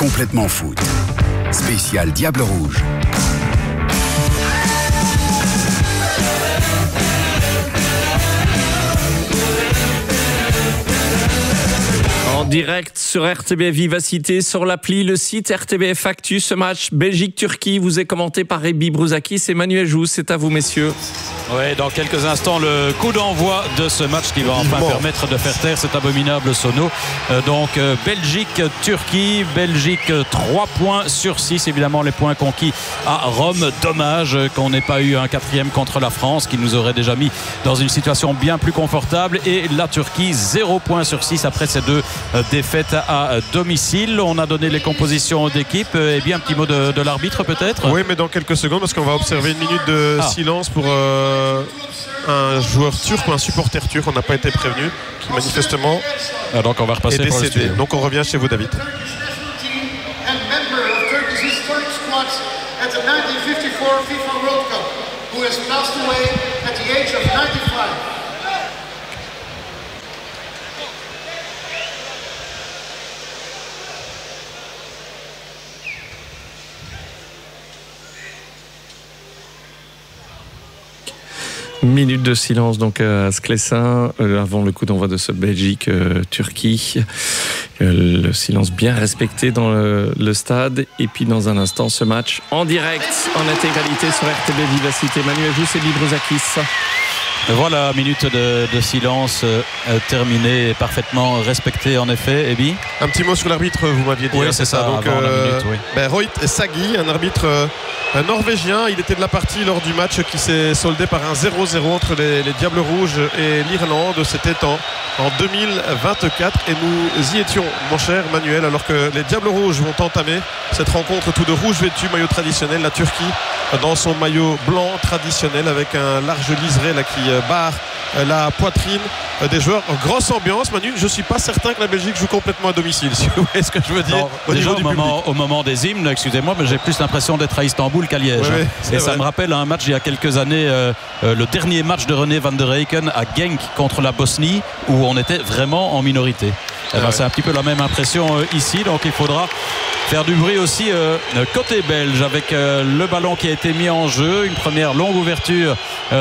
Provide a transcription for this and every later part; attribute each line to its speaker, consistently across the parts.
Speaker 1: Complètement foot. Spécial Diable Rouge.
Speaker 2: En direct sur RTBF Vivacité, sur l'appli, le site RTBF Actu. Ce match Belgique-Turquie vous est commenté par Ebi Brouzakis et Manuel Jousse. C'est à vous, messieurs.
Speaker 3: Oui, dans quelques instants, le coup d'envoi de ce match qui va enfin permettre de faire taire cet abominable sono. Belgique-Turquie, Belgique 3 points sur 6. Évidemment, les points conquis à Rome. Dommage qu'on n'ait pas eu un 4e contre la France, qui nous aurait déjà mis dans une situation bien plus confortable. Et la Turquie, 0 points sur 6 après ces 2 défaites à domicile. On a donné les compositions d'équipe. Et bien, un petit mot de l'arbitre peut-être.
Speaker 4: Oui, mais dans quelques secondes, parce qu'on va observer une minute de silence pour un joueur turc ou un supporter turc, on n'a pas été prévenu, qui manifestement
Speaker 3: donc on va repasser
Speaker 4: est décédé. Donc on revient chez vous, David.
Speaker 2: Minute de silence donc à Sclessin avant le coup d'envoi de ce Belgique-Turquie. Le silence bien respecté dans le stade. Et puis dans un instant, ce match en direct, en intégralité sur RTB Vivacité. Manuel Jousse et Ebi Brouzakis.
Speaker 3: Voilà, minute de silence terminée et parfaitement respectée en effet. Ebi,
Speaker 4: un petit mot sur l'arbitre, vous m'aviez dit.
Speaker 3: Oui, c'est ça. Donc,
Speaker 4: Roit Sagi, un arbitre norvégien. Il était de la partie lors du match qui s'est soldé par un 0-0 entre les Diables Rouges et l'Irlande. C'était en 2024 et nous y étions, mon cher Manuel, alors que les Diables Rouges vont entamer cette rencontre tout de rouge vêtu, maillot traditionnel. La Turquie dans son maillot blanc traditionnel avec un large liseré là, qui barre la poitrine des joueurs. Grosse ambiance, Manu. Je ne suis pas certain que la Belgique joue complètement à domicile, si vous voyez ce que je veux dire.
Speaker 3: Non, déjà au moment des hymnes, excusez-moi, mais j'ai plus l'impression d'être à Istanbul qu'à Liège.
Speaker 4: Oui,
Speaker 3: et ça me rappelle un match il y a quelques années, le dernier match de René van der Eycken à Genk contre la Bosnie, où on était vraiment en minorité. C'est un petit peu la même impression ici, donc il faudra faire du bruit aussi côté belge avec le ballon qui a été mis en jeu. Une première longue ouverture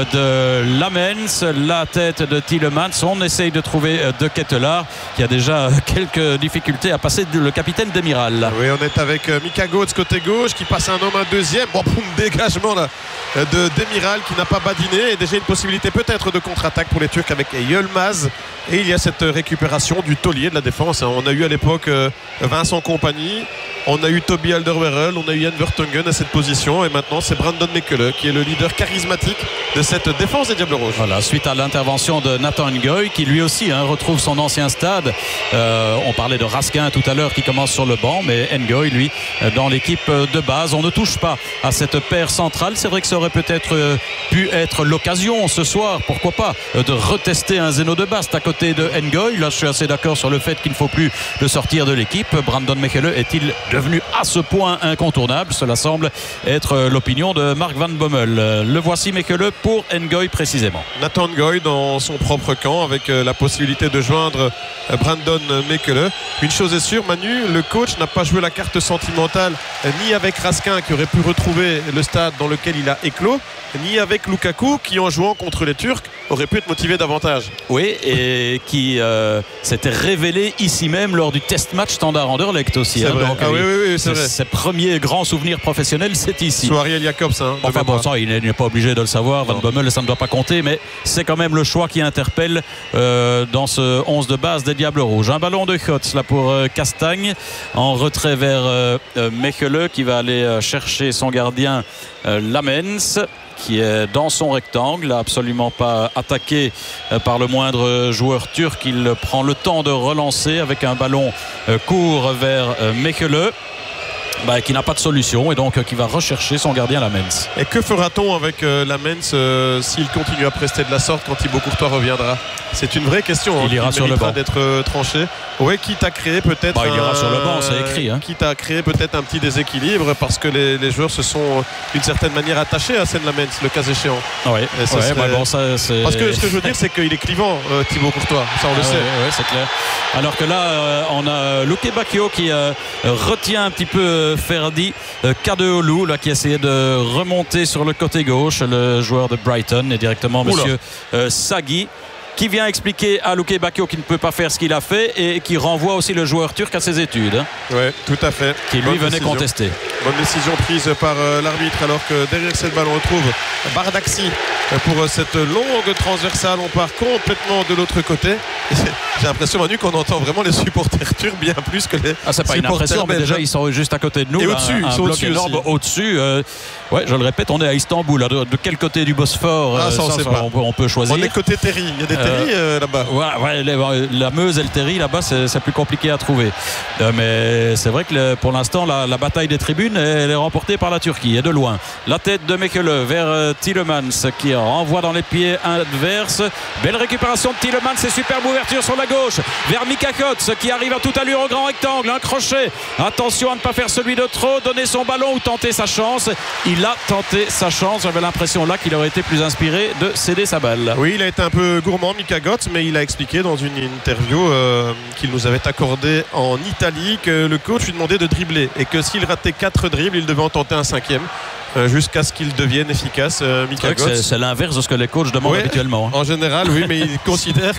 Speaker 3: de Lamens, la tête de Tielemans. On essaye de trouver De Ketelaar qui a déjà quelques difficultés à passer le capitaine d'Emiral.
Speaker 4: Oui, on est avec Mika Götze côté gauche qui passe un homme un deuxième. Bon, dégagement là, d'Emiral qui n'a pas badiné et déjà une possibilité peut-être de contre-attaque pour les Turcs avec Yılmaz. Et il y a cette récupération du taulier de la défense. On a eu à l'époque Vincent Kompany, on a eu Toby Alderweireld, on a eu Jan Vertonghen à cette position et maintenant c'est Brandon Mekele qui est le leader charismatique de cette défense des Diables Rouges. Voilà,
Speaker 3: suite à l'intervention de Nathan Ngoy qui lui aussi retrouve son ancien stade. On parlait de Raskin tout à l'heure qui commence sur le banc, mais Ngoy lui dans l'équipe de base. On ne touche pas à cette paire centrale. C'est vrai que ça aurait peut-être pu être l'occasion ce soir, pourquoi pas, de retester un Zeno de Bast à côté de Ngoy. Là je suis assez d'accord sur le fait qu'il ne faut plus le sortir de l'équipe. Brandon Mekele est-il devenu à ce point incontournable? Cela semble être l'opinion de Mark Van Bommel. Le voici Mekele pour Ngoy précisément.
Speaker 4: Nathan Ngoy dans son propre camp avec la possibilité de joindre Brandon Mekele. Une chose est sûre, Manu, le coach n'a pas joué la carte sentimentale ni avec Raskin qui aurait pu retrouver le stade dans lequel il a éclos, ni avec Lukaku qui en jouant contre les Turcs aurait pu être motivé davantage.
Speaker 3: Oui, et qui s'était révélé ici même lors du test match Standard Anderlecht aussi.
Speaker 4: C'est vrai. Donc, oui, c'est vrai.
Speaker 3: Ses premiers grands souvenirs professionnels, c'est ici.
Speaker 4: Sous Ariel Jacobs.
Speaker 3: Enfin bon, ça, il n'est pas obligé de le savoir. Van Bommel, ça ne doit pas compter, mais c'est quand même le choix qui interpelle dans ce 11 de base des Diables Rouges. Un ballon de Götze là pour Castagne en retrait vers Mekele qui va aller chercher son gardien Lamens, qui est dans son rectangle, absolument pas attaqué par le moindre joueur turc. Il prend le temps de relancer avec un ballon court vers Mekele. qui n'a pas de solution et donc qui va rechercher son gardien Lamens.
Speaker 4: Et que fera-t-on avec Lamens s'il continue à prester de la sorte quand Thibaut Courtois reviendra? C'est une vraie question.
Speaker 3: Il ira sur le banc
Speaker 4: d'être tranché. Oui, quitte à créer peut-être
Speaker 3: il ira sur le banc, c'est écrit.
Speaker 4: Quitte à créer peut-être un petit déséquilibre parce que les joueurs se sont d'une certaine manière attachés à Sen Lamens, le cas échéant.
Speaker 3: Oui,
Speaker 4: c'est... Parce que ce que je veux dire, c'est qu'il est clivant, Thibaut Courtois. Ça, on le sait.
Speaker 3: Oui, c'est clair. Alors que là, on a Luke Bacchio qui retient un petit peu Ferdi Kadeolu, là, qui essayait de remonter sur le côté gauche, le joueur de Brighton, et directement monsieur Sagui, qui vient expliquer à Luke Bacchio qu'il ne peut pas faire ce qu'il a fait et qui renvoie aussi le joueur turc à ses études.
Speaker 4: Oui, tout à fait.
Speaker 3: Qui lui venait contester.
Speaker 4: Bonne décision prise par l'arbitre, alors que derrière cette balle on retrouve Bardaxi pour cette longue transversale. On part complètement de l'autre côté. J'ai l'impression, Manu, qu'on entend vraiment les supporters turcs bien plus que les
Speaker 3: c'est pas une impression, mais déjà ils sont juste à côté de nous.
Speaker 4: Et au-dessus,
Speaker 3: un bloc énorme au-dessus. Je le répète, on est à Istanbul. De quel côté du Bosphore? On peut choisir.
Speaker 4: On est côté Terry. Il y a des Terry là-bas.
Speaker 3: La Meuse et le Terry là-bas, c'est plus compliqué à trouver. Mais c'est vrai que pour l'instant, la bataille des tribunes, elle est remportée par la Turquie, et de loin. La tête de Mekele vers Tielemans qui renvoie dans les pieds adverses. Belle récupération de Tielemans, c'est superbe ouverture sur la gauche vers Mika Kotz qui arrive à toute allure au grand rectangle. Un crochet. Attention à ne pas faire celui de trop, donner son ballon ou tenter sa chance. Il a tenté sa chance. J'avais l'impression là qu'il aurait été plus inspiré de céder sa balle.
Speaker 4: Oui, il a été un peu gourmand, Mika Kotz, mais il a expliqué dans une interview qu'il nous avait accordé en Italie que le coach lui demandait de dribbler et que s'il ratait 4 dribbles, il devait en tenter un 5e. Jusqu'à ce qu'il devienne efficace, Mika Kotz.
Speaker 3: C'est l'inverse de ce que les coachs demandent habituellement.
Speaker 4: En général, oui, mais il considère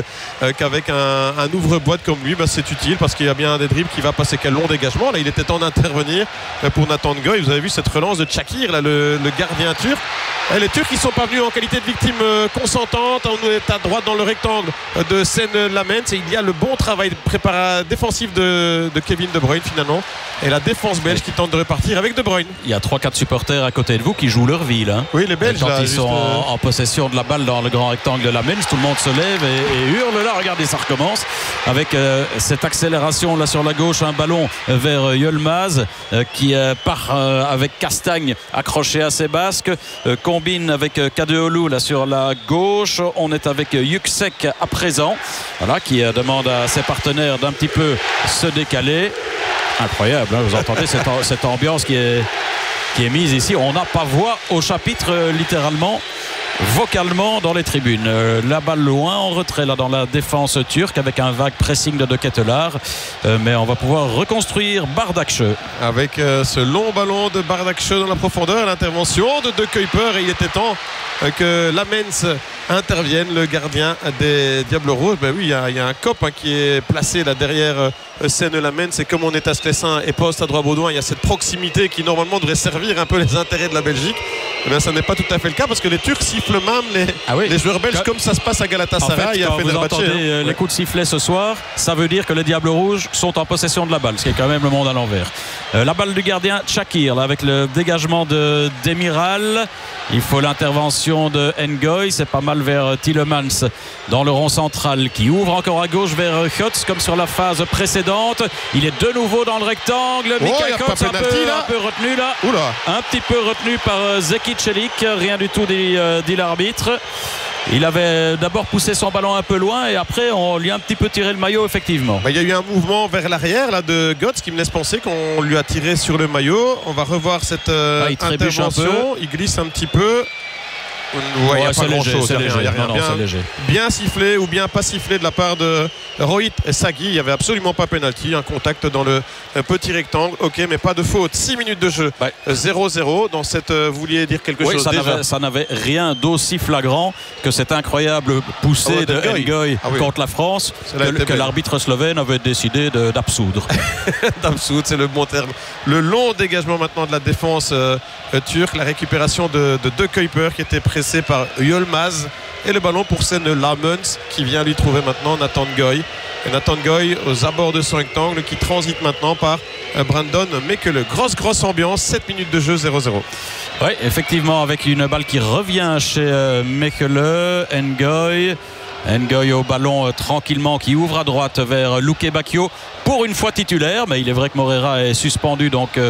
Speaker 4: qu'avec un ouvre-boîte comme lui, c'est utile parce qu'il y a bien des dribbles qui va passer quel long dégagement. Là, il était temps d'intervenir pour Nathan Ngoy. Vous avez vu cette relance de Çakır, là, le gardien turc. Et les Turcs, ils sont pas venus en qualité de victime consentante. On est à droite dans le rectangle de Sen Lamens. Et il y a le bon travail défensif de Kevin De Bruyne finalement. Et la défense belge qui tente de repartir avec De Bruyne.
Speaker 3: Il y a 3-4 supporters à côté de vous qui jouent leur vie là.
Speaker 4: Oui, les Belges.
Speaker 3: Quand ils sont en possession de la balle dans le grand rectangle de Lamens, tout le monde se lève et hurle là. Regardez, ça recommence avec cette accélération là sur la gauche, un ballon vers Yılmaz qui part avec Castagne accroché à ses basques, combine avec Kadeolu là sur la gauche. On est avec Yüksek à présent, voilà, qui demande à ses partenaires d'un petit peu se décaler. Incroyable, hein, vous entendez cette ambiance qui est mise ici. On n'a pas voix au chapitre littéralement, vocalement dans les tribunes. La balle loin en retrait là dans la défense turque avec un vague pressing de Ketelaar, mais on va pouvoir reconstruire Bardakçı
Speaker 4: avec ce long ballon de Bardakçı dans la profondeur, l'intervention de Kuyper, et il était temps que Lamens intervienne, le gardien des Diables Rouges. Oui, il y a un cop qui est placé là derrière Sen Lamens, et comme on est à Sclessin et poste à Droit-Baudouin, il y a cette proximité qui normalement devrait servir un peu les intérêts de la Belgique. Ça n'est pas tout à fait le cas parce que les Turcs sifflent même les joueurs belges comme ça se passe à Galatasaray.
Speaker 3: Quand vous entendez les coups de sifflet ce soir, ça veut dire que les Diables Rouges sont en possession de la balle, ce qui est quand même le monde à l'envers. La balle du gardien Çakır là, avec le dégagement de Demiral. Il faut l'intervention de Ngoy, c'est pas mal vers Tielemans dans le rond central qui ouvre encore à gauche vers Kotz comme sur la phase précédente. Il est de nouveau dans le rectangle. Mika Kotz un peu retenu là. Un petit peu retenu par Zeki Çelik, rien du tout dit l'arbitre. Il avait d'abord poussé son ballon un peu loin et après on lui a un petit peu tiré le maillot effectivement.
Speaker 4: Il y a eu un mouvement vers l'arrière là, de Götze qui me laisse penser qu'on lui a tiré sur le maillot. On va revoir cette intervention. Il glisse un petit peu. Il n'y a pas grand-chose. C'est léger. Bien sifflé ou bien pas sifflé de la part de Rohit Sagui. Il n'y avait absolument pas pénalty. Un contact dans le petit rectangle. Ok, mais pas de faute. 6 minutes de jeu. 0-0 dans cette... Vous vouliez dire quelque chose déjà?
Speaker 3: Ça n'avait rien d'aussi flagrant que cette incroyable poussée de Ngoy contre la France que l'arbitre slovène avait décidé d'absoudre.
Speaker 4: D'absoudre, c'est le bon terme. Le long dégagement maintenant de la défense turque. La récupération de Kuyper qui était pressé par Yılmaz, et le ballon pour Sen Lamens qui vient lui trouver maintenant Nathan Ngoy. Et Nathan Ngoy aux abords de son rectangle qui transite maintenant par Brandon Mekele. Grosse ambiance, 7 minutes de jeu, 0-0.
Speaker 3: Oui, effectivement, avec une balle qui revient chez Mekele. Ngoy Ngoy au ballon tranquillement qui ouvre à droite vers Luque Bacchio, pour une fois titulaire, mais il est vrai que Moreira est suspendu, donc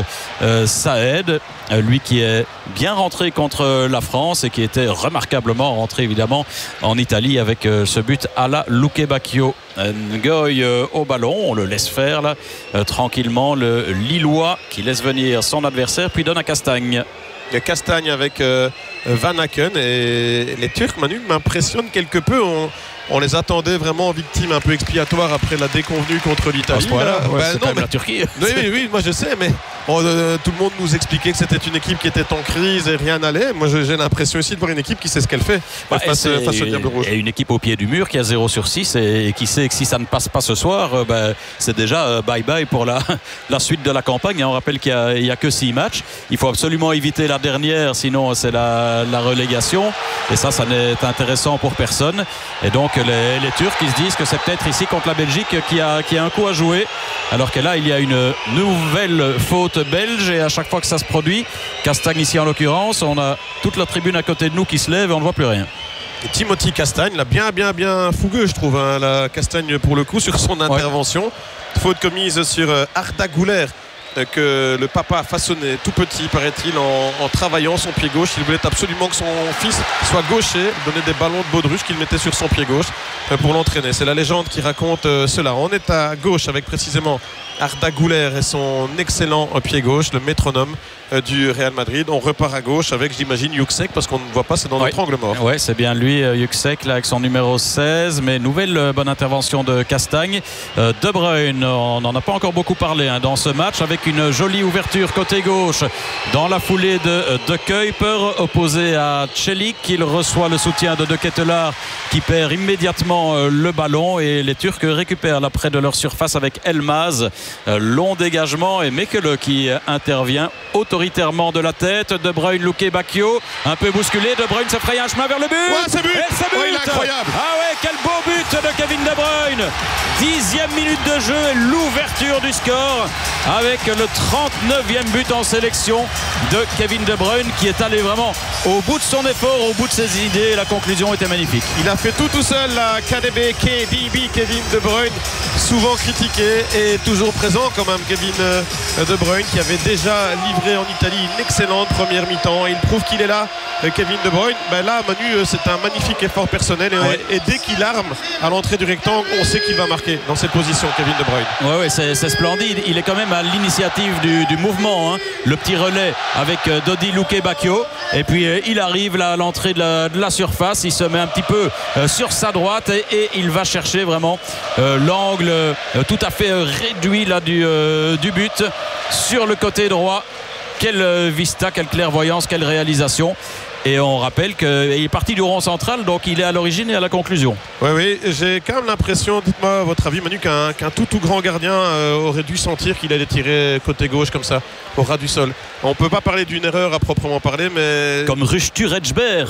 Speaker 3: ça aide. Lui qui est bien rentré contre la France et qui était remarquablement rentré évidemment en Italie avec ce but à la Luque Bacchio. Ngoy au ballon, on le laisse faire là tranquillement, le Lillois qui laisse venir son adversaire puis donne à Castagne.
Speaker 4: Castagne avec Van Aken, et les Turcs, Manu, m'impressionnent quelque peu. On les attendait vraiment victimes un peu expiatoires après la déconvenue contre l'Italie.
Speaker 3: C'est quand même la Turquie.
Speaker 4: Oui, moi je sais, mais tout le monde nous expliquait que c'était une équipe qui était en crise et rien n'allait. Moi j'ai l'impression aussi de voir une équipe qui sait ce qu'elle fait face au Diable Rouge.
Speaker 3: Et une équipe au pied du mur qui a 0/6 et qui sait que si ça ne passe pas ce soir, c'est déjà bye-bye pour la suite de la campagne. On rappelle qu'il n'y a que 6 matchs. Il faut absolument éviter la dernière, sinon c'est la relégation. Et ça n'est intéressant pour personne. Et donc les Turcs qui se disent que c'est peut-être ici contre la Belgique qui a un coup à jouer, alors que là il y a une nouvelle faute belge, et à chaque fois que ça se produit, Castagne ici en l'occurrence, on a toute la tribune à côté de nous qui se lève et on ne voit plus rien.
Speaker 4: Et Timothy Castagne l'a bien fougueux, je trouve, hein, la Castagne pour le coup sur son intervention. Faute commise sur Arda Güler, que le papa a façonné tout petit, paraît-il, en travaillant son pied gauche. Il voulait absolument que son fils soit gaucher, donner des ballons de baudruche qu'il mettait sur son pied gauche pour l'entraîner. C'est la légende qui raconte cela. On est à gauche avec précisément Arda Güler et son excellent pied gauche, le métronome du Real Madrid. On repart à gauche avec, j'imagine, Juksek, parce qu'on ne voit pas, c'est dans notre angle mort.
Speaker 3: Oui, c'est bien lui, Juksek, là, avec son numéro 16. Mais nouvelle bonne intervention de Castagne. De Bruyne, on n'en a pas encore beaucoup parlé dans ce match, avec une jolie ouverture côté gauche dans la foulée de Kuiper, opposé à Çelik. Il reçoit le soutien de Ketelaar qui perd immédiatement le ballon, et les Turcs récupèrent là près de leur surface avec Elmaz. Long dégagement et Mekele qui intervient autoritairement de la tête. De Bruyne, Luque Bacchio, un peu bousculé. De Bruyne se fraye un chemin vers le but.
Speaker 4: C'est but.
Speaker 3: Et c'est but.
Speaker 4: Il est incroyable.
Speaker 3: Ah ouais, quel beau but de Kevin De Bruyne. 10e minute de jeu et l'ouverture du score avec le 39e but en sélection de Kevin De Bruyne, qui est allé vraiment au bout de son effort, au bout de ses idées. La conclusion était magnifique.
Speaker 4: Il a fait tout seul, la KDB, Kevin De Bruyne, souvent critiqué et toujours présent quand même. Kevin De Bruyne qui avait déjà livré en Italie une excellente première mi-temps, et il prouve qu'il est là, Kevin De Bruyne. Là, Manu, c'est un magnifique effort personnel, et dès qu'il arme à l'entrée du rectangle, on sait qu'il va marquer dans cette position, Kevin De Bruyne.
Speaker 3: Ouais, c'est splendide. Il est quand même à l'initiative du mouvement, hein. Le petit relais avec Dodi Luque Bacchio, et puis il arrive là à l'entrée de la surface, il se met un petit peu sur sa droite, et il va chercher vraiment l'angle tout à fait réduit là du but sur le côté droit. Quelle vista, quelle clairvoyance, quelle réalisation. Et on rappelle qu'il est parti du rond central, donc il est à l'origine et à la conclusion.
Speaker 4: Oui, j'ai quand même l'impression, dites-moi votre avis, Manu, qu'un tout grand gardien aurait dû sentir qu'il allait tirer côté gauche comme ça, au ras du sol. On ne peut pas parler d'une erreur à proprement parler, mais...
Speaker 3: Comme Rüştü Reçber,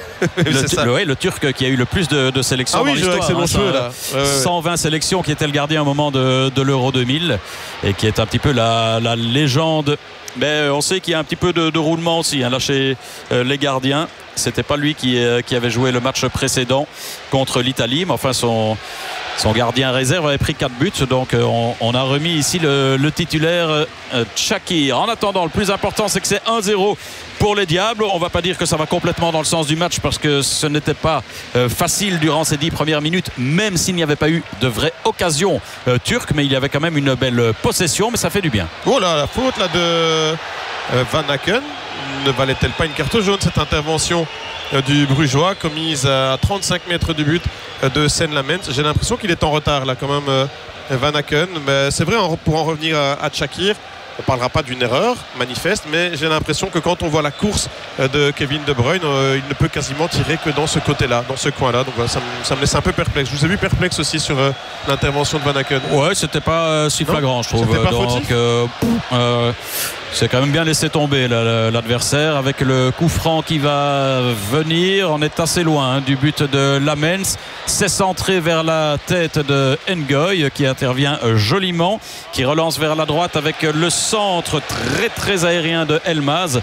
Speaker 3: le Turc qui a eu le plus de sélections dans l'histoire.
Speaker 4: Avec ses longs cheveux, là.
Speaker 3: 120 sélections, qui était le gardien au moment de l'Euro 2000, et qui est un petit peu la légende. Mais on sait qu'il y a un petit peu de roulement aussi, là chez les gardiens. C'était pas lui qui avait joué le match précédent contre l'Italie, mais enfin son gardien réserve avait pris 4 buts, donc on a remis ici le titulaire Tchakir. En attendant, le plus important, c'est que c'est 1-0 pour les Diables. On ne va pas dire que ça va complètement dans le sens du match, parce que ce n'était pas facile durant ces 10 premières minutes, même s'il n'y avait pas eu de vraie occasion turque, mais il y avait quand même une belle possession, mais ça fait du bien.
Speaker 4: Oh là, la faute là de Van Aken. Ne valait-elle pas une carte jaune, cette intervention du Brugeois, commise à 35 mètres du but de Seine-Lamens? J'ai l'impression qu'il est en retard là quand même, Van Aken. Mais c'est vrai, pour en revenir à Tchakir, on ne parlera pas d'une erreur manifeste, mais j'ai l'impression que quand on voit la course de Kevin De Bruyne, il ne peut quasiment tirer que dans ce côté-là, dans ce coin-là. Donc voilà, ça me laisse un peu perplexe. Je vous ai vu perplexe aussi sur l'intervention de Van Aken.
Speaker 3: Ouais, c'était pas si flagrant, je trouve. Donc, c'est quand même bien laissé tomber l'adversaire, avec le coup franc qui va venir. On est assez loin du but de Lamens. C'est centré vers la tête de Ngoy, qui intervient joliment, qui relance vers la droite avec le centre très très aérien de Elmaz.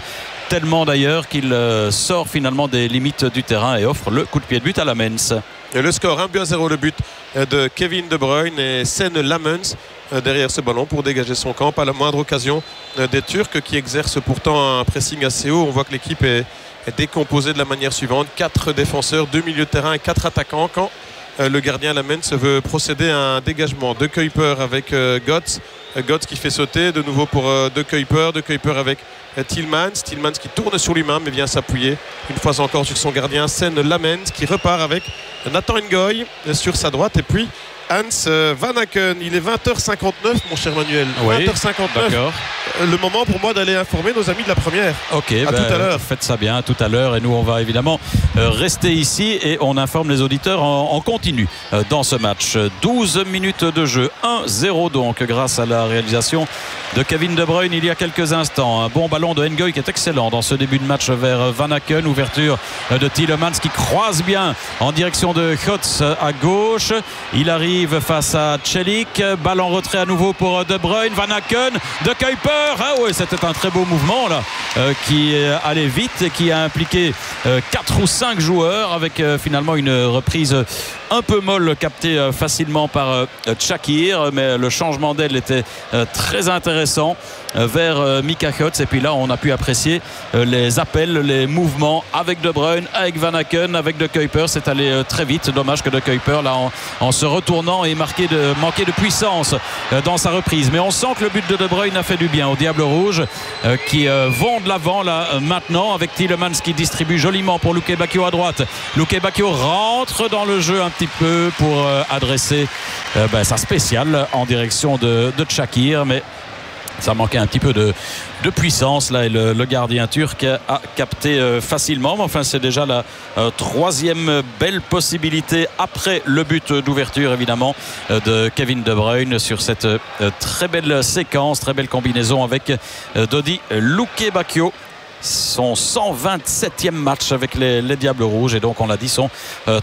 Speaker 3: tellement d'ailleurs qu'il sort finalement des limites du terrain et offre le coup de pied de but à Lamens.
Speaker 4: Et le score 1-0, le but de Kevin De Bruyne et Sen Lamens derrière ce ballon pour dégager son camp à la moindre occasion des Turcs qui exercent pourtant un pressing assez haut. On voit que l'équipe est décomposée de la manière suivante: 4 défenseurs, 2 milieux de terrain et 4 attaquants. Quand le gardien Lamens veut procéder à un dégagement de Kuiper avec Götz. Götz qui fait sauter de nouveau pour De Kuiper avec Tielemans qui tourne sur lui-même mais vient s'appuyer une fois encore sur son gardien Sen Lamens qui repart avec Nathan Ngoy sur sa droite et puis Hans Vanaken. Il est 20h59 mon cher Manuel.
Speaker 3: Oui,
Speaker 4: 20h59.
Speaker 3: D'accord.
Speaker 4: Le moment pour moi d'aller informer nos amis de la première.
Speaker 3: Ok,
Speaker 4: tout à l'heure.
Speaker 3: Faites ça bien, tout à l'heure. Et nous, on va évidemment rester ici et on informe les auditeurs en continu dans ce match. 12 minutes de jeu, 1-0 donc, grâce à la réalisation de Kevin De Bruyne il y a quelques instants. Un bon ballon de Ngoy qui est excellent dans ce début de match vers Vanaken. Ouverture de Tielemans qui croise bien en direction de Götz à gauche. Il arrive face à Celik. Balle en retrait à nouveau pour De Bruyne. Vanaken, De Kuiper. Ah ouais, c'était un très beau mouvement là, qui allait vite et qui a impliqué 4 ou 5 joueurs avec finalement une reprise un peu molle captée facilement par Tchakir, mais le changement d'aile était très intéressant vers Mika Götz. Et puis là on a pu apprécier les appels, les mouvements avec De Bruyne, avec Vanaken, avec De Kuiper. C'est allé très vite. Dommage que De Kuiper là en se retournant ait manqué de puissance dans sa reprise. Mais on sent que le but de De Bruyne a fait du bien aux Diables Rouges qui vont de l'avant là maintenant avec Tielemans qui distribue joliment pour Luke Bacchio à droite. Luke Bacchio rentre dans le jeu un petit peu pour adresser sa spéciale en direction de Tchakir, mais ça manquait un petit peu de puissance là et le gardien turc a capté facilement. Mais enfin c'est déjà la troisième belle possibilité après le but d'ouverture évidemment de Kevin De Bruyne sur cette très belle séquence, très belle combinaison avec Dodi Luke Bacchio. Son 127e match avec les Diables Rouges et donc on l'a dit son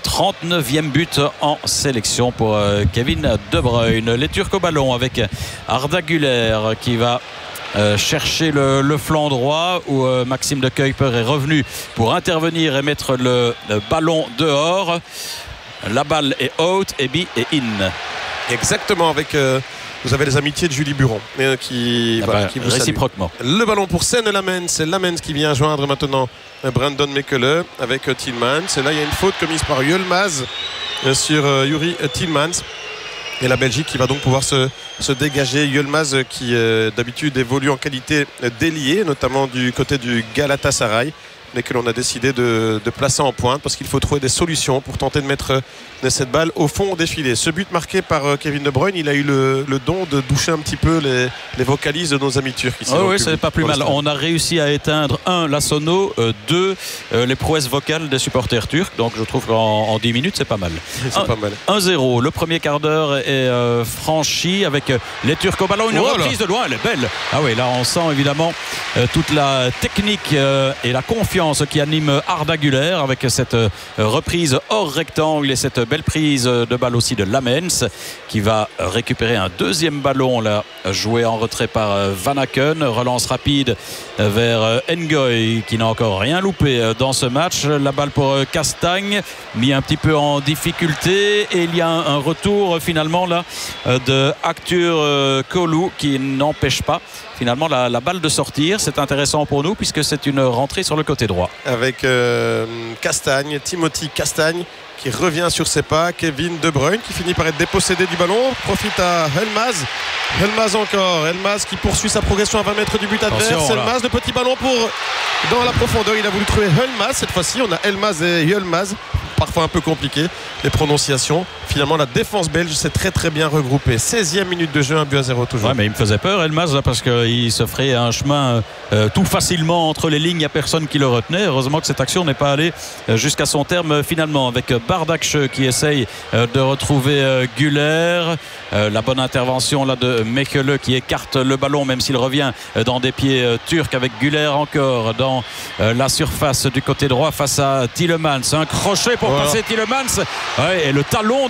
Speaker 3: 39e but en sélection pour Kevin De Bruyne. Les Turcs au ballon avec Arda Güler qui va chercher le flanc droit où Maxime De Kuiper est revenu pour intervenir et mettre le ballon dehors. La balle est out et be et in.
Speaker 4: Exactement, avec vous avez les amitiés de Julie Buron qui vous
Speaker 3: réciproquement
Speaker 4: salue. Le ballon pour Sen Lamens. C'est Lamens qui vient joindre maintenant Brandon Mekele avec Tielemans. Et là il y a une faute commise par Yılmaz sur Yuri Tielemans. Et la Belgique qui va donc pouvoir se dégager. Yılmaz qui d'habitude évolue en qualité d'ailier, notamment du côté du Galatasaray, mais que l'on a décidé de placer en pointe parce qu'il faut trouver des solutions pour tenter de mettre cette balle au fond des filets. Ce but marqué par Kevin De Bruyne, il a eu le don de doucher un petit peu les vocalises de nos amis turcs ici.
Speaker 3: Oui, c'est pas plus mal. On a réussi à éteindre la sono, 2 les prouesses vocales des supporters turcs. Donc je trouve qu'en 10 minutes c'est pas mal.
Speaker 4: C'est pas mal.
Speaker 3: 1-0. Le premier quart d'heure est franchi avec les Turcs au ballon. Une reprise de loin, elle est belle. Ah oui, là on sent évidemment toute la technique et la confiance qui anime Arda Güler avec cette reprise hors rectangle et cette belle prise de balle aussi de Lamens qui va récupérer un deuxième ballon là, joué en retrait par Vanaken. Relance rapide vers Ngoy qui n'a encore rien loupé dans ce match. La balle pour Castagne, mis un petit peu en difficulté et il y a un retour finalement là de Aktur Kolu qui n'empêche pas finalement la balle de sortir. C'est intéressant pour nous puisque c'est une rentrée sur le côté droit
Speaker 4: avec Castagne, Timothy Castagne qui revient sur ses pas. Kevin De Bruyne qui finit par être dépossédé du ballon, profite à Yılmaz encore. Yılmaz qui poursuit sa progression à 20 mètres du but adverse. Yılmaz, le petit ballon dans la profondeur. Il a voulu trouver Yılmaz. Cette fois-ci on a Yılmaz et Yılmaz. Parfois un peu compliqué les prononciations. Finalement la défense belge s'est très très bien regroupée. 16e minute de jeu, 1-0 toujours.
Speaker 3: Ouais, mais il me faisait peur Yılmaz là, parce qu'il se ferait un chemin tout facilement entre les lignes. Il n'y a personne qui le retenait. Heureusement que cette action n'est pas allée jusqu'à son terme finalement avec Bardakche qui essaye de retrouver Güler. La bonne intervention là de Mekele qui écarte le ballon même s'il revient dans des pieds turcs avec Güler encore dans la surface du côté droit face à Tielemans. Un crochet pour passer Tielemans et le talon de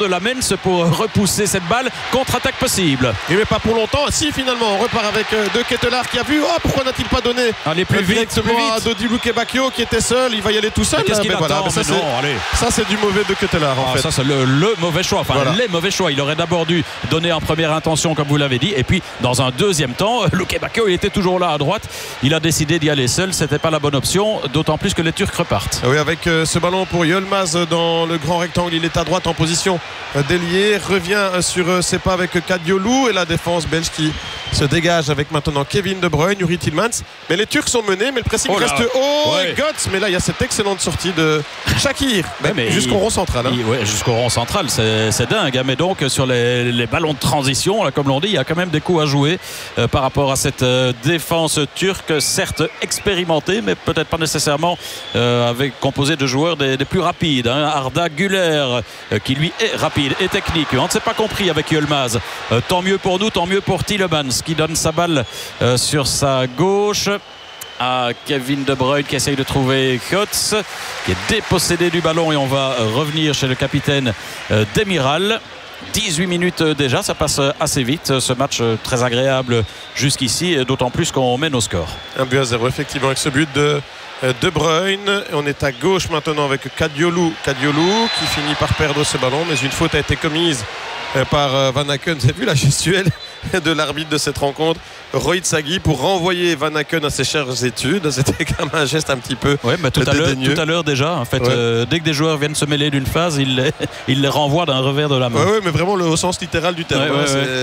Speaker 3: Lamens pour repousser cette balle. Contre-attaque possible.
Speaker 4: Il met pas pour longtemps. Si, finalement, on repart avec De Ketelaar qui a vu. Oh, pourquoi n'a-il pas donné
Speaker 3: allez plus vite,
Speaker 4: directement à Dodi Lukebakio qui était seul. Il va y aller tout seul.
Speaker 3: Qu'est-ce qu'il attend?
Speaker 4: Ça, c'est du mauvais De Ketelaar en fait.
Speaker 3: Ça, c'est le mauvais choix. Enfin, les mauvais choix. Il aurait d'abord dû donner en première intention, comme vous l'avez dit. Et puis, dans un deuxième temps, Lukebakio, il était toujours là à droite. Il a décidé d'y aller seul. C'était pas la bonne option. D'autant plus que les Turcs repartent.
Speaker 4: Oui, avec ce ballon pour Yılmaz dans le grand rectangle. Il est à droite en position d'ailier. Revient sur ses pas avec Kadiolu et la défense belge qui se dégage avec maintenant Kevin De Bruyne, Yuri Tillmans. Mais les Turcs sont menés, mais le pressing reste haut. Ouais. Götze, mais là il y a cette excellente sortie de Shakir jusqu'au rond central.
Speaker 3: Jusqu'au rond central, c'est dingue. Hein, mais donc sur les ballons de transition, là, comme l'on dit, il y a quand même des coups à jouer par rapport à cette défense turque, certes expérimentée, mais peut-être pas nécessairement composée de joueurs des plus rapides. Hein. Arda Güler qui lui est rapide et technique. On ne s'est pas compris avec Yılmaz. Tant mieux pour nous, tant mieux pour Tielemans qui donne sa balle sur sa gauche à Kevin De Bruyne qui essaye de trouver Götze qui est dépossédé du ballon et on va revenir chez le capitaine Demiral. 18 minutes déjà, ça passe assez vite ce match très agréable jusqu'ici, d'autant plus qu'on mène au score.
Speaker 4: 1-0 effectivement avec ce but de De Bruyne. On est à gauche maintenant avec Kadiolu qui finit par perdre ce ballon, mais une faute a été commise par Van Aken. Vous avez vu la gestuelle de l'arbitre de cette rencontre, Rohit Saghi, pour renvoyer Van Aken à ses chères études. C'était quand même un geste un petit peu
Speaker 3: tout à l'heure déjà en fait, dès que des joueurs viennent se mêler d'une phase, il les renvoie d'un revers de la main.
Speaker 4: Oui, mais vraiment au sens littéral du terme.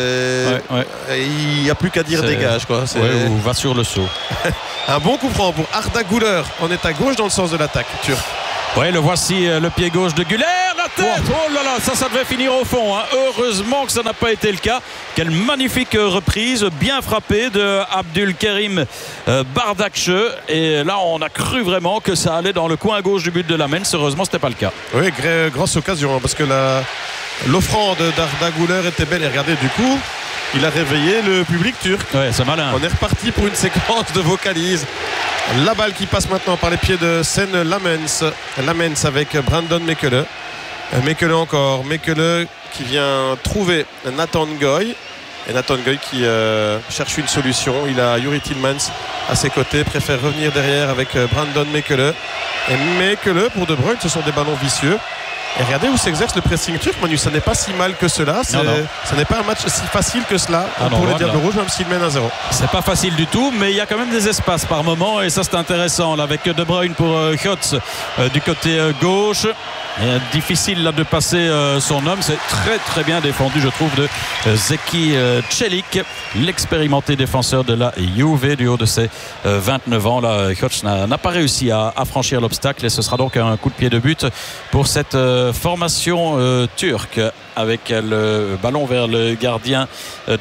Speaker 4: Il n'y a plus qu'à dire dégage quoi.
Speaker 3: Ou va sur le saut.
Speaker 4: Un bon coup franc pour Arda Güler. On est à gauche dans le sens de l'attaque turque.
Speaker 3: Oui, le voici, le pied gauche de Güler, la tête. Oh là là, ça devait finir au fond. Hein. Heureusement que ça n'a pas été le cas. Quelle magnifique reprise, bien frappée de Abdülkerim Bardakçı. Et là, on a cru vraiment que ça allait dans le coin gauche du but de Lamens. Heureusement, ce n'était pas le cas.
Speaker 4: Oui, grosse occasion, parce que l'offrande d'Arda Güler était belle. Et regardez, du coup, il a réveillé le public turc.
Speaker 3: Ouais, c'est malin.
Speaker 4: On est reparti pour une séquence de vocalises. La balle qui passe maintenant par les pieds de Sen Lamens. Lamens avec Brandon Mekele. Mekele encore. Mekele qui vient trouver Nathan Ngoy. Et Nathan Ngoy qui cherche une solution. Il a Yuri Tillmans à ses côtés. Préfère revenir derrière avec Brandon Mekele. Et Mekele pour De Bruyne, ce sont des ballons vicieux. Et regardez où s'exerce le pressing turc, Manu. Ça n'est pas si mal que cela. Ça n'est pas un match si facile que cela pour les Diables Rouges, même s'ils mènent 1-0.
Speaker 3: C'est pas facile du tout, mais il y a quand même des espaces par moment. Et ça, c'est intéressant. Là, avec De Bruyne pour Götze du côté gauche. Et difficile là de passer son homme. C'est très très bien défendu, je trouve, de Zeki Çelik, l'expérimenté défenseur de la Juve du haut de ses 29 ans. Là, Götze n'a pas réussi à franchir l'obstacle et ce sera donc un coup de pied de but pour cette formation turque, avec le ballon vers le gardien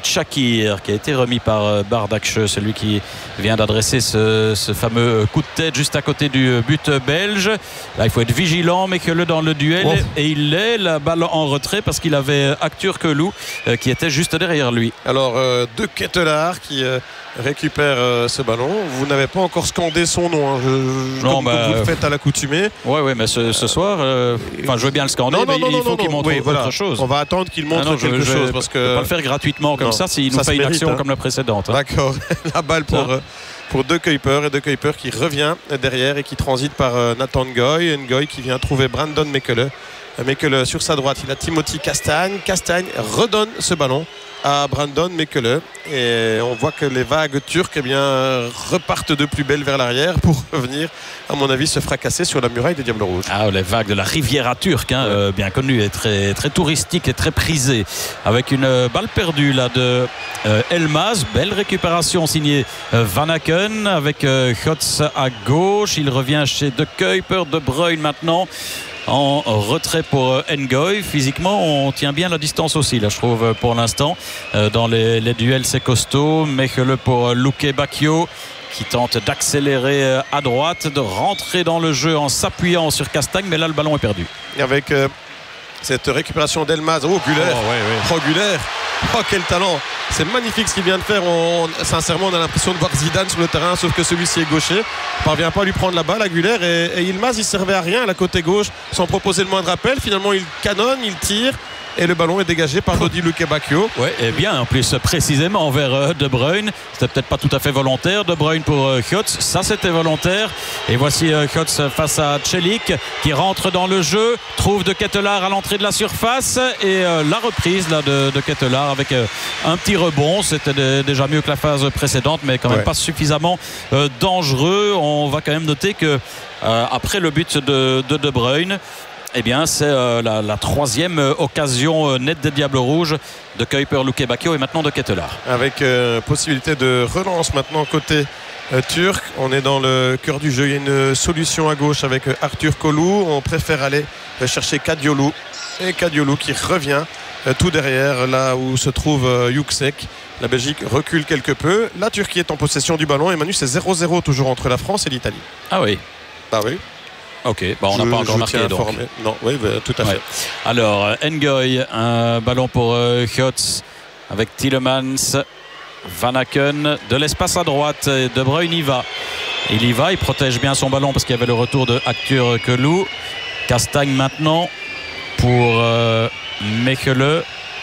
Speaker 3: Shakir qui a été remis par Bardakçı, celui qui vient d'adresser ce fameux coup de tête juste à côté du but belge. Là, il faut être vigilant, mais que dans le duel, et il est la balle en retrait parce qu'il avait Aktürkoğlu qui était juste derrière lui.
Speaker 4: Alors De Ketelaar qui récupère ce ballon. Vous n'avez pas encore scandé son nom, hein. Comme vous le faites à l'accoutumée.
Speaker 3: Oui, mais ce soir, je veux bien le scander, mais il faut qu'il montre autre chose.
Speaker 4: On va attendre qu'il montre quelque chose, parce que
Speaker 3: ne pas le faire gratuitement comme ça s'il nous fait une action comme la précédente. Hein.
Speaker 4: D'accord. La balle pour De Kuiper, et De Kuiper qui revient derrière et qui transite par Nathan Ngoy. Ngoy qui vient trouver Brandon Mekele. Mekele sur sa droite, il a Timothy Castagne. Castagne redonne ce ballon à Brandon Mekele et on voit que les vagues turques repartent de plus belle vers l'arrière pour revenir, à mon avis, se fracasser sur la muraille des Diables Rouges.
Speaker 3: Les vagues de la Riviera turque, bien connue et très, très touristique et très prisée, avec une balle perdue là de Elmaz. Belle récupération signée Van Aken avec Götze à gauche. Il revient chez De Kuiper. De Bruyne maintenant en retrait pour Ngoy. Physiquement, on tient bien la distance aussi, là, je trouve, pour l'instant. Dans les duels, c'est costaud. Mekele pour Lukebakio qui tente d'accélérer à droite, de rentrer dans le jeu en s'appuyant sur Castagne, mais là, le ballon est perdu.
Speaker 4: Avec cette récupération d'Elmaz. Güler. Güler. Oh, quel talent! C'est magnifique ce qu'il vient de faire. Sincèrement, on a l'impression de voir Zidane sur le terrain, sauf que celui-ci est gaucher. Il ne parvient pas à lui prendre la balle à Güler. Et Yılmaz, il ne servait à rien à la côté gauche sans proposer le moindre appel. Finalement, il canonne, il tire. et le ballon est dégagé par Dodi Lukebakio.
Speaker 3: Ouais, et bien en plus précisément vers De Bruyne. C'était peut-être pas tout à fait volontaire. De Bruyne pour Götze, ça c'était volontaire. Et voici Götze face à Celik qui rentre dans le jeu, trouve De Ketelaar à l'entrée de la surface et la reprise là de Ketelaar avec un petit rebond. C'était déjà mieux que la phase précédente, mais quand même pas suffisamment dangereux. On va quand même noter que après le but de Bruyne, eh bien, c'est la troisième occasion nette des Diables Rouges de Kuyper, Lukebakio et maintenant de Ketelaar.
Speaker 4: Avec possibilité de relance maintenant côté turc. On est dans le cœur du jeu. Il y a une solution à gauche avec Arthur Kolou. On préfère aller chercher Kadiolu. Et Kadiolu qui revient tout derrière là où se trouve Yüksek. La Belgique recule quelque peu. La Turquie est en possession du ballon. Et Manu, c'est 0-0 toujours entre la France et l'Italie.
Speaker 3: Ah oui.
Speaker 4: Ah oui.
Speaker 3: Ok, bon, on n'a pas encore marqué donc.
Speaker 4: Non, oui, tout à fait.
Speaker 3: Alors, Ngoy, un ballon pour Götze avec Tielemans, Van Aken, de l'espace à droite. De Bruyne y va. Il protège bien son ballon parce qu'il y avait le retour de Arthur Kolou. Castagne maintenant pour Mechelen.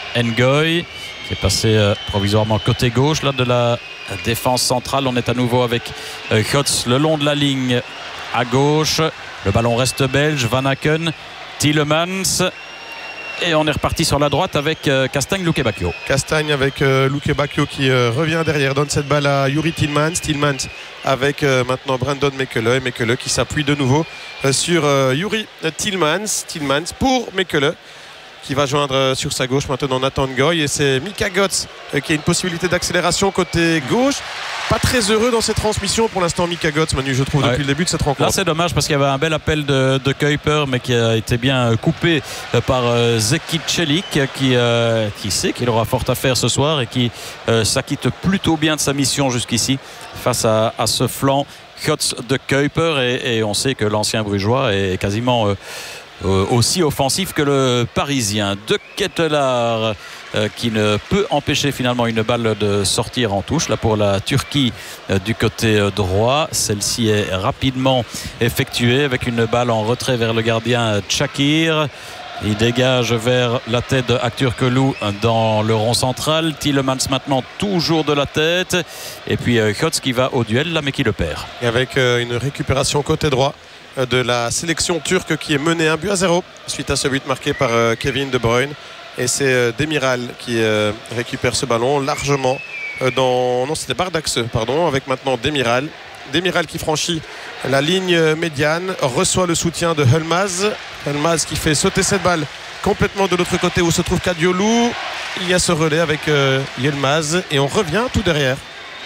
Speaker 3: Ngoy qui est passé provisoirement côté gauche là, de la défense centrale. On est à nouveau avec Götze le long de la ligne à gauche. Le ballon reste belge. Van Aken, Tielemans. Et on est reparti sur la droite avec Castagne, Lukebakio.
Speaker 4: Castagne avec Lukebakio qui revient derrière, donne cette balle à Yuri Tielemans. Tielemans avec maintenant Brandon Mechelen. Mechelen qui s'appuie de nouveau sur Yuri Tielemans. Tielemans pour Mechelen qui va joindre sur sa gauche maintenant Nathan Ngoy. Et c'est Mika Götze qui a une possibilité d'accélération côté gauche. Pas très heureux dans cette transmission pour l'instant Mika Götze, Manu, je trouve, depuis le début de cette rencontre.
Speaker 3: Là c'est dommage parce qu'il y avait un bel appel de Kuyper mais qui a été bien coupé par Zeki Celik qui sait qu'il aura fort à faire ce soir et qui s'acquitte plutôt bien de sa mission jusqu'ici face à ce flanc Götze de Kuyper et on sait que l'ancien brugeois est quasiment aussi offensif que le Parisien. De Ketelaar qui ne peut empêcher finalement une balle de sortir en touche là pour la Turquie du côté droit. Celle-ci est rapidement effectuée avec une balle en retrait vers le gardien Çakır. Il dégage vers la tête d'Arthur Kolou dans le rond central. Tielemans maintenant toujours de la tête et puis Götze qui va au duel là mais qui le perd.
Speaker 4: Et avec une récupération côté droit de la sélection turque qui est menée 1-0 suite à ce but marqué par Kevin De Bruyne. Et c'est Demiral qui récupère ce ballon largement dans... Non, c'était Bardakse, pardon, avec maintenant Demiral. Demiral qui franchit la ligne médiane, reçoit le soutien de Yılmaz. Yılmaz qui fait sauter cette balle complètement de l'autre côté où se trouve Kadiolu. Il y a ce relais avec Yılmaz et on revient tout derrière.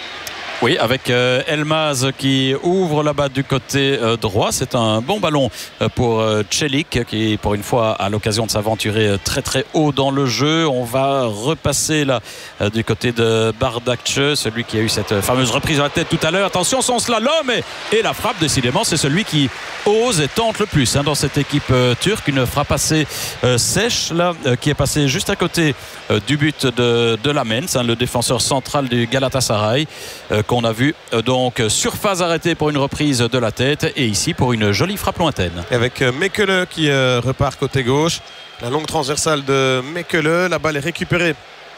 Speaker 3: Oui, avec Yılmaz qui ouvre là-bas du côté droit. C'est un bon ballon pour Celik qui pour une fois a l'occasion de s'aventurer très très haut dans le jeu. On va repasser là du côté de Bardakçı, celui qui a eu cette fameuse reprise à la tête tout à l'heure. Attention, son slalom et la frappe, décidément c'est celui qui ose et tente le plus dans cette équipe turque. Une frappe assez sèche là qui est passée juste à côté du but de Lamens, le défenseur central du Galatasaray, qu'on a vu donc surface arrêtée pour une reprise de la tête et ici pour une jolie frappe lointaine.
Speaker 4: Et avec Mechelen qui repart côté gauche, la longue transversale de Mechelen, la balle est récupérée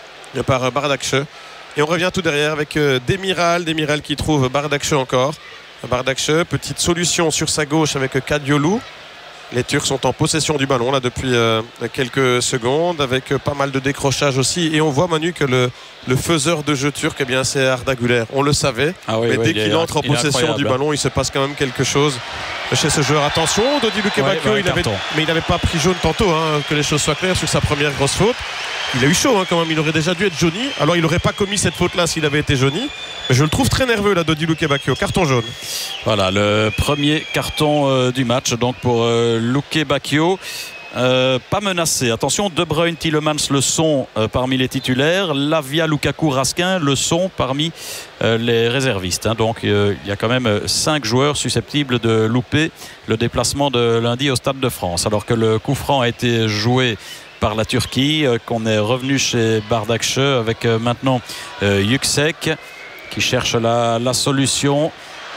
Speaker 4: par Bardakçı et on revient tout derrière avec Demiral qui trouve Bardakçı encore. Bardakçı, petite solution sur sa gauche avec Kadiolu. Les Turcs sont en possession du ballon là depuis quelques secondes avec pas mal de décrochages aussi et on voit, Manu, que le faiseur de jeu turc, eh bien, c'est Arda Güler. On le savait, mais dès qu'il entre en possession du ballon, il se passe quand même quelque chose chez ce joueur. Attention, Dodi Lukebakio, mais il n'avait pas pris jaune tantôt, que les choses soient claires, sur sa première grosse faute. Il a eu chaud quand même, il aurait déjà dû être jauni. Alors il n'aurait pas commis cette faute-là s'il avait été jauni. Mais je le trouve très nerveux là, Dodi Lukebakio. Carton jaune. Voilà,
Speaker 3: le premier carton du match donc pour Lukebakio. Pas menacé. Attention, De Bruyne, Tielemans le sont parmi les titulaires. Lavia, Lukaku, Raskin le sont parmi les réservistes. Donc il y a quand même 5 joueurs susceptibles de louper le déplacement de lundi au Stade de France. Alors que le coup franc a été joué par la Turquie, qu'on est revenu chez Bardakçı avec maintenant Yüksek qui cherche la solution.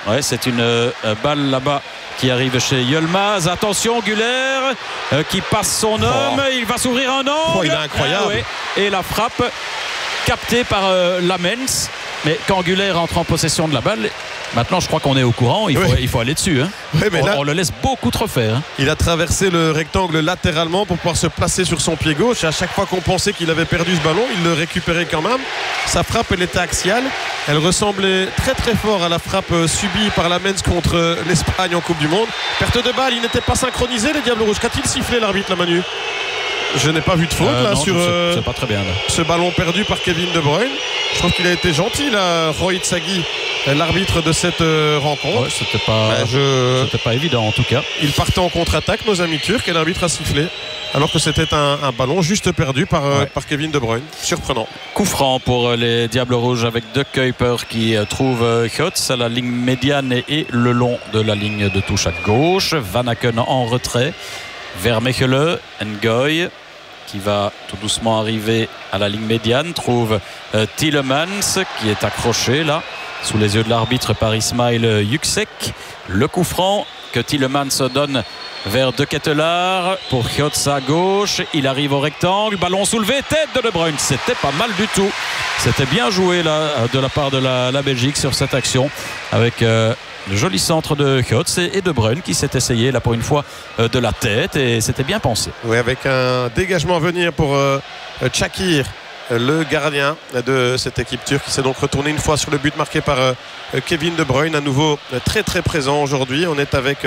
Speaker 3: Ouais, c'est une balle là-bas qui arrive chez Yilmaz. Attention, Güler qui passe son homme. Il va s'ouvrir un angle.
Speaker 4: Il est incroyable.
Speaker 3: Et la frappe captée par Lamens. Mais quand Güler rentre en possession de la balle, maintenant je crois qu'on est au courant, il faut aller dessus. Hein.
Speaker 4: Oui, mais
Speaker 3: on le laisse beaucoup trop faire. Hein.
Speaker 4: Il a traversé le rectangle latéralement pour pouvoir se placer sur son pied gauche. Et à chaque fois qu'on pensait qu'il avait perdu ce ballon, il le récupérait quand même. Sa frappe, elle était axiale. Elle ressemblait très très fort à la frappe subie par Lamens contre l'Espagne en Coupe du Monde. Perte de balle, il n'était pas synchronisé, les Diables Rouges. Qu'a-t-il sifflé l'arbitre, là, Manu ? Je n'ai pas vu de faute là,
Speaker 3: non,
Speaker 4: sur
Speaker 3: c'est pas très bien, là.
Speaker 4: Ce ballon perdu par Kevin De Bruyne. Je trouve qu'il a été gentil là, Rohit Saghi, l'arbitre de cette rencontre.
Speaker 3: Ouais, c'était pas évident en tout cas.
Speaker 4: Il partait en contre-attaque, nos amis turcs, et l'arbitre a sifflé alors que c'était un ballon juste perdu par Kevin De Bruyne. Surprenant.
Speaker 3: Coup franc pour les Diables Rouges avec De Kuiper qui trouve Götze à la ligne médiane et le long de la ligne de touche à gauche. Van Aken en retrait vers Mechelen. Ngoy qui va tout doucement arriver à la ligne médiane, trouve Tielemans qui est accroché là sous les yeux de l'arbitre par Ismail Yüksek. Le coup franc que Tielemans donne vers De Ketelaar pour Götze à gauche. Il arrive au rectangle, ballon soulevé, tête de De Bruyne. C'était pas mal du tout. C'était bien joué là de la part de la Belgique sur cette action avec le joli centre de Götze et De Bruyne qui s'est essayé là pour une fois de la tête et c'était bien pensé.
Speaker 4: Oui, avec un dégagement à venir pour Çakır, le gardien de cette équipe turque qui s'est donc retourné une fois sur le but marqué par Kevin De Bruyne, à nouveau très très présent aujourd'hui. On est avec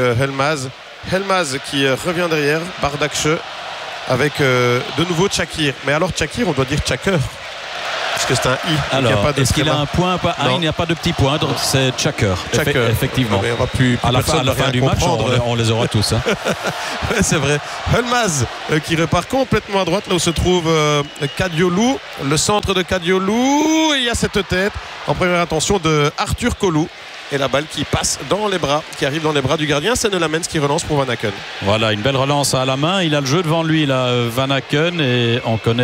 Speaker 4: Yilmaz qui revient derrière, Bardakçı avec de nouveau Çakır. Mais alors Çakır, on doit dire Çakır parce que c'est un I.
Speaker 3: Alors, est-ce qu'il a un point? Il n'y a pas de petit point, donc c'est Çakır. Effectivement.
Speaker 4: Mais on va plus
Speaker 3: à la fin du match, on les aura tous. Hein.
Speaker 4: Ouais, c'est vrai. Yilmaz qui repart complètement à droite, là où se trouve Kadioglu. Le centre de Kadioglu. Et il y a cette tête en première intention de Arthur Kolou. Et la balle qui passe dans les bras, qui arrive dans les bras du gardien. C'est Lamens qui relance pour Van Aken.
Speaker 3: Voilà, une belle relance à la main. Il a le jeu devant lui, là, Van Aken, et on connaît